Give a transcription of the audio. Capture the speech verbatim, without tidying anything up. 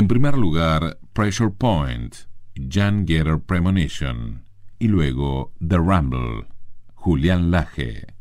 En primer lugar, Pressure Point, Jan Getter Premonition, y luego The Rumble, Julián Laje.